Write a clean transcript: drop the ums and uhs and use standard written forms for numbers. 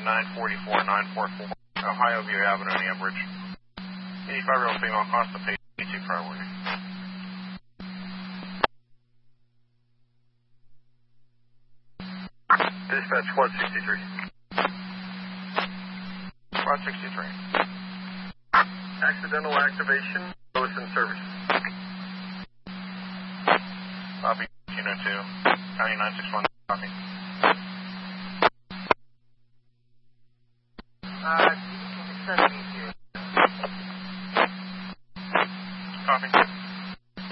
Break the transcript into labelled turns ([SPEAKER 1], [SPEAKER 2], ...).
[SPEAKER 1] 944, 944, Ohio View Avenue, Ambridge. 85-year-old female, constipation, P2 priority.
[SPEAKER 2] Dispatch Squad 63.
[SPEAKER 1] Squad 63.
[SPEAKER 2] Accidental activation, lowest in service.
[SPEAKER 1] Lobby 202, County 961.